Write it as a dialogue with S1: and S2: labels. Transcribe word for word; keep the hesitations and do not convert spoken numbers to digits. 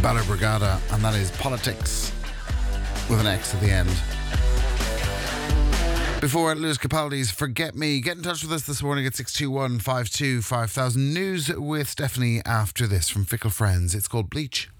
S1: Bala Brigada, and that is Politics with an X at the end. Before Lewis Capaldi's Forget Me, get in touch with us this morning at six two one, five two five thousand. News with Stephanie after this from Fickle Friends. It's called Bleach.